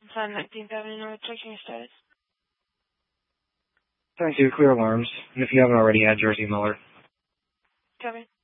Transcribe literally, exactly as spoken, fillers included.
on nineteenth Avenue North, checking your status. Thank you. Clear alarms. And if you haven't already, add Jersey Miller. Copy.